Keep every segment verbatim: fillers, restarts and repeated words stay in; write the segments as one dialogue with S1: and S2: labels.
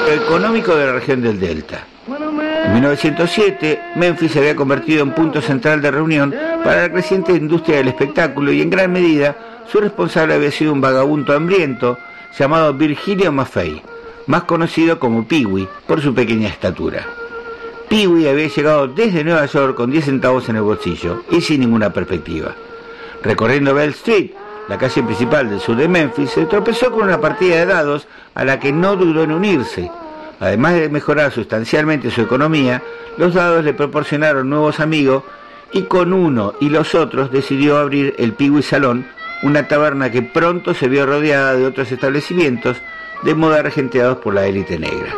S1: centro económico de la región del Delta. En mil novecientos siete, Memphis se había convertido en punto central de reunión para la creciente industria del espectáculo y en gran medida su responsable había sido un vagabundo hambriento llamado Virgilio Maffei, más conocido como Pee-wee por su pequeña estatura. Pee-wee había llegado desde Nueva York con diez centavos en el bolsillo y sin ninguna perspectiva. Recorriendo Bell Street, la calle principal del sur de Memphis, se tropezó con una partida de dados a la que no dudó en unirse. Además de mejorar sustancialmente su economía, los dados le proporcionaron nuevos amigos y con uno y los otros decidió abrir el Pee-wee Salón, una taberna que pronto se vio rodeada de otros establecimientos de moda regenteados por la élite negra.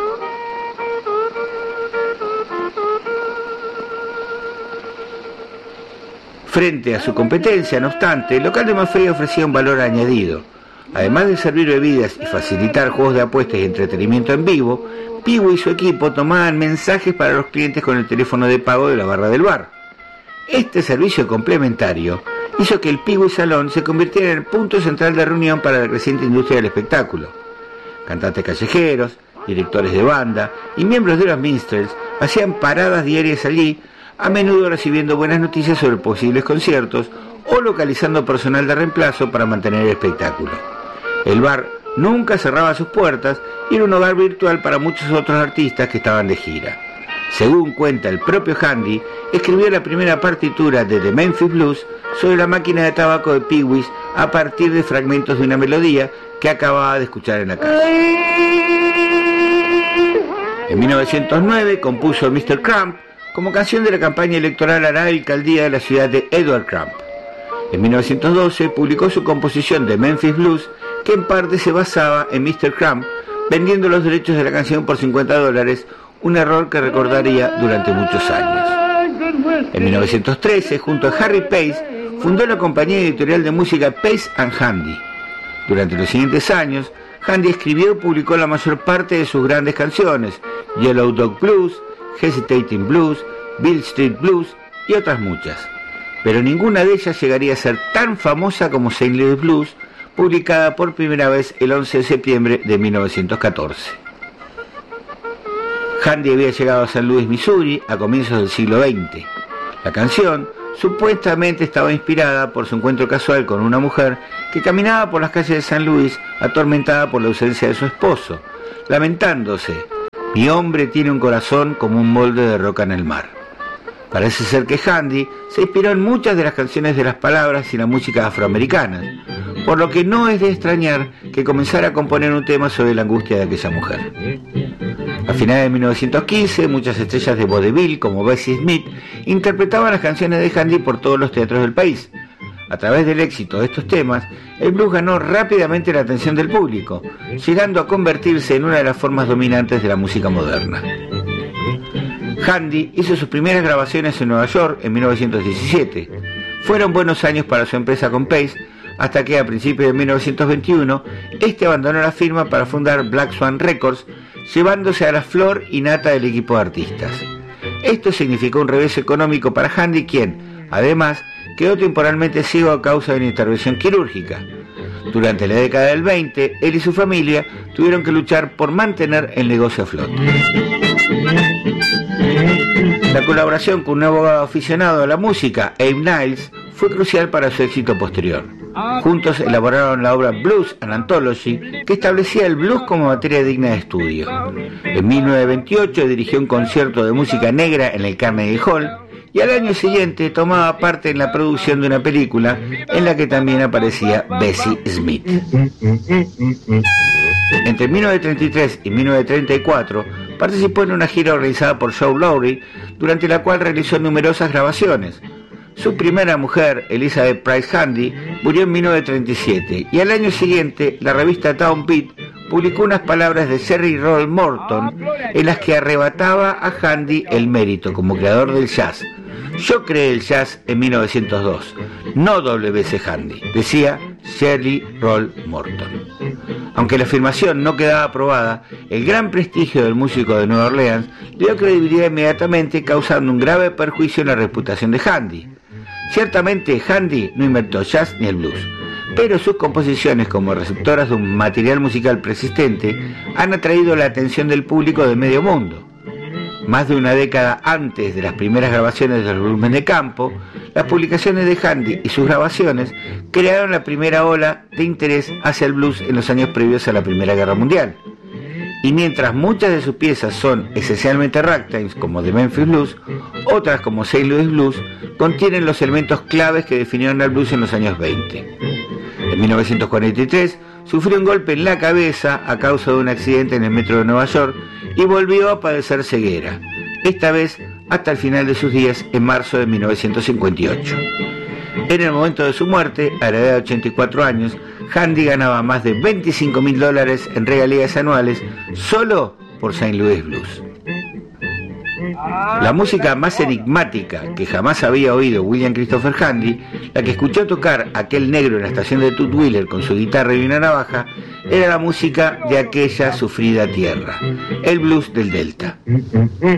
S1: Frente a su competencia, no obstante, el local de Maffei ofrecía un valor añadido. Además de servir bebidas y facilitar juegos de apuestas y entretenimiento en vivo, Pee-wee y su equipo tomaban mensajes para los clientes con el teléfono de pago de la barra del bar. Este servicio complementario hizo que el Pee-wee Salón se convirtiera en el punto central de reunión para la creciente industria del espectáculo. Cantantes callejeros, directores de banda y miembros de los minstrels hacían paradas diarias allí, a menudo recibiendo buenas noticias sobre posibles conciertos o localizando personal de reemplazo para mantener el espectáculo. El bar nunca cerraba sus puertas y era un hogar virtual para muchos otros artistas que estaban de gira. Según cuenta el propio Handy, escribió la primera partitura de The Memphis Blues sobre la máquina de tabaco de Pee-wee a partir de fragmentos de una melodía que acababa de escuchar en la casa. En mil novecientos nueve compuso mister Crump como canción de la campaña electoral a la alcaldía de la ciudad de Edward Crump. En mil novecientos doce publicó su composición de Memphis Blues, que en parte se basaba en mister Crump, vendiendo los derechos de la canción por cincuenta dólares, un error que recordaría durante muchos años. En mil novecientos trece, junto a Harry Pace, fundó la compañía editorial de música Pace and Handy. Durante los siguientes años, Handy escribió y publicó la mayor parte de sus grandes canciones, Yellow Dog Blues, Hesitating Blues, Beale Street Blues y otras muchas. Pero ninguna de ellas llegaría a ser tan famosa como Saint Louis Blues, publicada por primera vez el once de septiembre de mil novecientos catorce. Handy había llegado a San Luis, Missouri, a comienzos del siglo veinte. La canción supuestamente estaba inspirada por su encuentro casual con una mujer que caminaba por las calles de San Luis atormentada por la ausencia de su esposo, lamentándose: "Mi hombre tiene un corazón como un molde de roca en el mar". Parece ser que Handy se inspiró en muchas de las canciones de las palabras y la música afroamericana, por lo que no es de extrañar que comenzara a componer un tema sobre la angustia de aquella mujer. A finales de mil novecientos quince, muchas estrellas de vodevil, como Bessie Smith, interpretaban las canciones de Handy por todos los teatros del país. A través del éxito de estos temas, el blues ganó rápidamente la atención del público, llegando a convertirse en una de las formas dominantes de la música moderna. Handy hizo sus primeras grabaciones en Nueva York en mil novecientos diecisiete. Fueron buenos años para su empresa con Pace, hasta que a principios de mil novecientos veintiuno, este abandonó la firma para fundar Black Swan Records, llevándose a la flor y nata del equipo de artistas. Esto significó un revés económico para Handy, quien, además, quedó temporalmente ciego a causa de una intervención quirúrgica. Durante la década del veinte, él y su familia tuvieron que luchar por mantener el negocio a flote. La colaboración con un abogado aficionado a la música, Abe Niles, fue crucial para su éxito posterior. Juntos elaboraron la obra Blues and Anthology, que establecía el blues como materia digna de estudio. En mil novecientos veintiocho dirigió un concierto de música negra en el Carnegie Hall, y al año siguiente tomaba parte en la producción de una película en la que también aparecía Bessie Smith. Entre mil novecientos treinta y tres y mil novecientos treinta y cuatro participó en una gira organizada por Joe Lowry, durante la cual realizó numerosas grabaciones. Su primera mujer, Elizabeth Price Handy, murió en mil novecientos treinta y siete, y al año siguiente la revista Town Beat publicó unas palabras de Jerry Roll Morton en las que arrebataba a Handy el mérito como creador del jazz. "Yo creé el jazz en mil novecientos dos, no W C Handy", decía Jerry Roll Morton. Aunque la afirmación no quedaba aprobada, el gran prestigio del músico de Nueva Orleans le dio credibilidad inmediatamente, causando un grave perjuicio en la reputación de Handy. Ciertamente Handy no inventó jazz ni el blues, pero sus composiciones, como receptoras de un material musical persistente, han atraído la atención del público de medio mundo. Más de una década antes de las primeras grabaciones de los bluesmen de campo, las publicaciones de Handy y sus grabaciones crearon la primera ola de interés hacia el blues en los años previos a la Primera Guerra Mundial. Y mientras muchas de sus piezas son esencialmente ragtimes, como The Memphis Blues, otras, como Saint Louis Blues, contienen los elementos claves que definieron al blues en los años veinte. En mil novecientos cuarenta y tres sufrió un golpe en la cabeza a causa de un accidente en el metro de Nueva York y volvió a padecer ceguera, esta vez hasta el final de sus días en marzo de mil novecientos cincuenta y ocho. En el momento de su muerte, a la edad de ochenta y cuatro años, Handy ganaba más de veinticinco mil dólares en regalías anuales solo por Saint Louis Blues. La música más enigmática que jamás había oído William Christopher Handy, la que escuchó tocar aquel negro en la estación de Tutwiler con su guitarra y una navaja, era la música de aquella sufrida tierra, el blues del Delta.